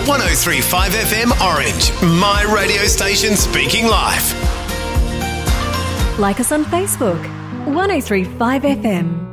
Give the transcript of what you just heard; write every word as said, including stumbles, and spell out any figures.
one oh three point five F M Orange, my radio station speaking life. Like us on Facebook, one oh three point five F M.